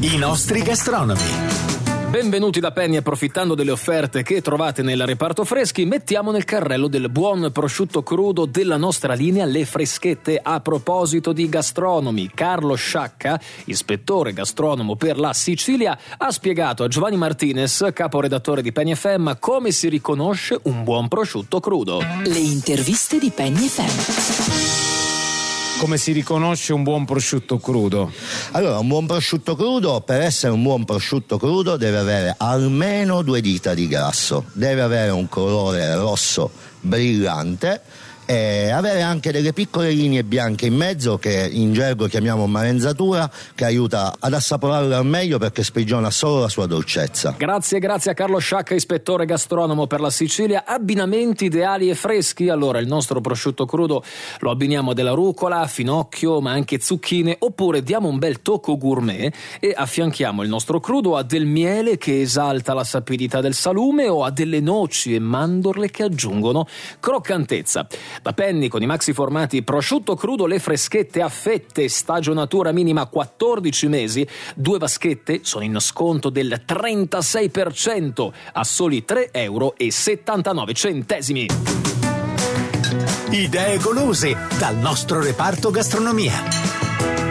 I nostri gastronomi. Benvenuti da Penny. Approfittando delle offerte che trovate nel reparto freschi, mettiamo nel carrello del buon prosciutto crudo della nostra linea Le Freschette. A proposito di gastronomi, Carlo Sciacca, ispettore gastronomo per la Sicilia, ha spiegato a Giovanni Martinez, caporedattore di Penny FM, come si riconosce un buon prosciutto crudo. Le interviste di Penny FM. Come si riconosce un buon prosciutto crudo? Allora, un buon prosciutto crudo, per essere un buon prosciutto crudo, deve avere almeno 2 dita di grasso, deve avere un colore rosso brillante e avere anche delle piccole linee bianche in mezzo, che in gergo chiamiamo marenzatura, che aiuta ad assaporarlo al meglio perché sprigiona solo la sua dolcezza. Grazie a Carlo Sciacca, ispettore gastronomo per la Sicilia. Abbinamenti ideali e freschi. Allora, il nostro prosciutto crudo lo abbiniamo a della rucola, finocchio, ma anche zucchine, oppure diamo un bel tocco gourmet e affianchiamo il nostro crudo a del miele che esalta la sapidità del salume o a delle noci e mandorle che aggiungono croccantezza. Da Penny, con i maxi formati prosciutto crudo Le Freschette a fette, stagionatura minima 14 mesi, 2 vaschette sono in sconto del 36% a soli €3,79. Idee golose dal nostro reparto gastronomia.